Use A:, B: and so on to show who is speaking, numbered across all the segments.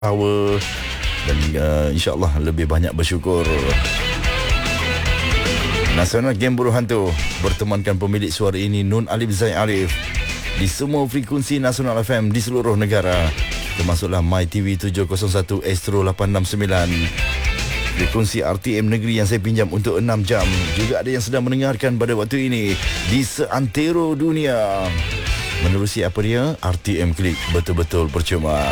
A: power dan insyaAllah lebih banyak bersyukur. Nasional Geng Buruh Hantu bertemankan pemilik suara ini Nun Alif Zain Arif di semua frekuensi Nasional FM di seluruh negara, termasuklah MyTV 701 Astro 869, frekuensi RTM Negeri yang saya pinjam untuk 6 jam. Juga ada yang sedang mendengarkan pada waktu ini di seantero dunia menerusi apa dia? RTM Klik, betul-betul percuma.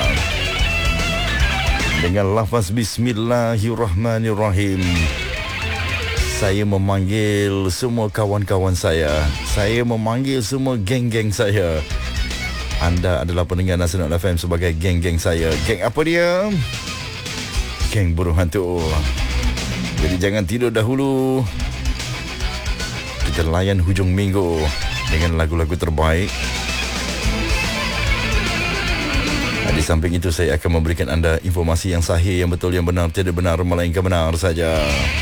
A: Dengan lafaz Bismillahirrahmanirrahim, saya memanggil semua kawan-kawan saya. Saya memanggil semua geng-geng saya. Anda adalah pendengar Nasional FM sebagai geng-geng saya. Geng apa dia? Geng Buruh Hantu. Jadi jangan tidur dahulu. Kita layan hujung minggu dengan lagu-lagu terbaik. Di samping itu saya akan memberikan anda informasi yang sahih, yang betul, yang benar, tiada benar melainkan benar saja.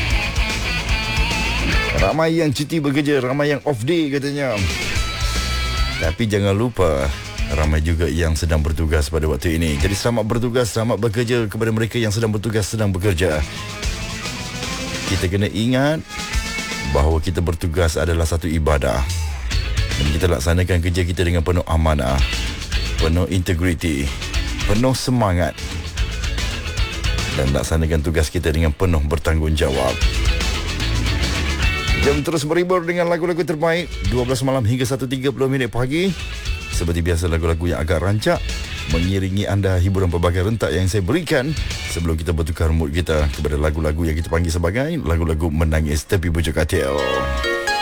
A: Ramai yang cuti bekerja, ramai yang off day katanya. Tapi jangan lupa, ramai juga yang sedang bertugas pada waktu ini. Jadi selamat bertugas, selamat bekerja kepada mereka yang sedang bertugas, sedang bekerja. Kita kena ingat bahawa kita bertugas adalah satu ibadah. Dan kita laksanakan kerja kita dengan penuh amanah, penuh integriti, penuh semangat, dan laksanakan tugas kita dengan penuh bertanggungjawab. Jam terus berhibur dengan lagu-lagu terbaik 12 malam hingga 1.30 pagi. Seperti biasa, lagu-lagu yang agak rancak mengiringi anda hiburan pelbagai rentak yang saya berikan sebelum kita bertukar mood kita kepada lagu-lagu yang kita panggil sebagai lagu-lagu menangis tepi bujuk katil.